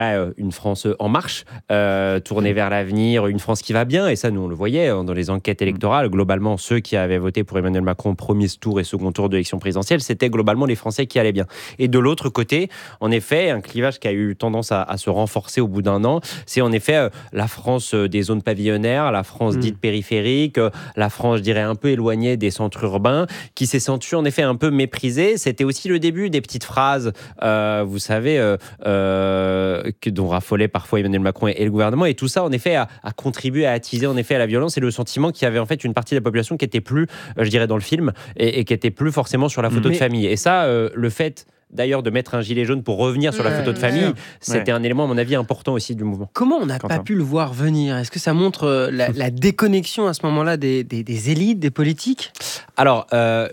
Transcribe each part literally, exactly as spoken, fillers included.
euh, une France en marche, euh, tournée vers l'avenir, une France qui va bien. Et ça, nous, on le voyait hein, dans les enquêtes électorales. Globalement, ceux qui avaient voté pour Emmanuel Macron premier tour et second tour de l'élection présidentielle, c'était globalement les Français qui allaient bien. Et de l'autre côté, en effet, un clivage qui a eu tendance à, à se renforcer au bout d'un an, c'est en effet euh, la France euh, des zones pavillonnaires, la France mmh. dite périphérique, euh, la France, je dirais, un peu éloignée des centres urbains, qui s'est sentie en effet un peu méprisée. C'était aussi le début des petites phrases, euh, vous savez, euh, euh, que, dont raffolaient parfois Emmanuel Macron et, et le gouvernement. Et tout ça, en effet, a, a contribué à attiser en effet à la violence et le sentiment qu'il y avait en fait une partie de la population qui était plus, euh, je dirais, dans le film et, et qui était plus forcément sur la photo mmh. de famille. Et ça, euh, le fait d'ailleurs de mettre un gilet jaune pour revenir sur la photo de famille, ouais. c'était ouais. un élément à mon avis important aussi du mouvement. Comment on n'a pas pu le voir venir ? Est-ce que ça montre la, la déconnexion à ce moment-là des, des, des élites, des politiques ? Alors, euh,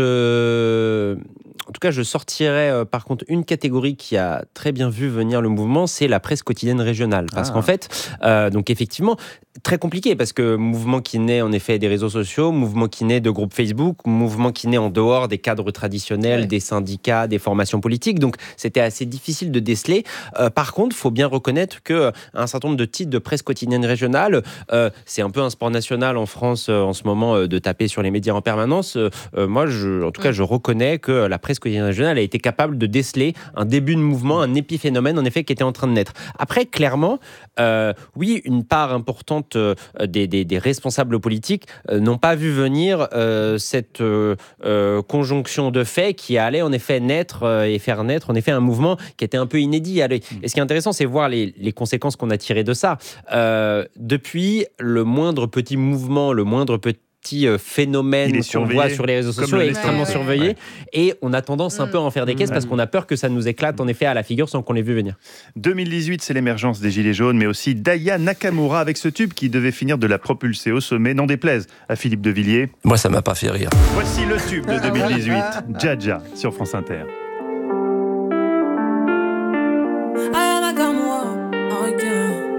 je... En tout cas, je sortirais euh, par contre une catégorie qui a très bien vu venir le mouvement, c'est la presse quotidienne régionale. Parce ah. qu'en fait, euh, donc effectivement, très compliqué parce que mouvement qui naît en effet des réseaux sociaux, mouvement qui naît de groupes Facebook, mouvement qui naît en dehors des cadres traditionnels, ouais. des syndicats, des formations politiques. Donc c'était assez difficile de déceler. Euh, par contre, il faut bien reconnaître qu'un certain nombre de titres de presse quotidienne régionale, euh, c'est un peu un sport national en France euh, en ce moment euh, de taper sur les médias en permanence. Euh, moi, je, en tout cas, je reconnais que la presse quotidienne régionale a été capable de déceler un début de mouvement, un épiphénomène en effet qui était en train de naître. Après, clairement, euh, oui, une part importante euh, des, des, des responsables politiques euh, n'ont pas vu venir euh, cette euh, euh, conjonction de faits qui allait en effet naître euh, et faire naître en effet un mouvement qui était un peu inédit. Et ce qui est intéressant, c'est voir les, les conséquences qu'on a tirées de ça. Euh, depuis, le moindre petit mouvement, le moindre petit petit phénomène qu'on voit sur les réseaux sociaux est extrêmement ouais, surveillé ouais. et on a tendance un peu à en faire des caisses mmh. parce qu'on a peur que ça nous éclate en effet à la figure sans qu'on l'ait vu venir. deux mille dix-huit, c'est l'émergence des Gilets jaunes, mais aussi d'Aya Nakamura avec ce tube qui devait finir de la propulser au sommet, n'en déplaise à Philippe de Villiers. Moi, ça m'a pas fait rire. Voici le tube de deux mille dix-huit, Dja Dja sur France Inter.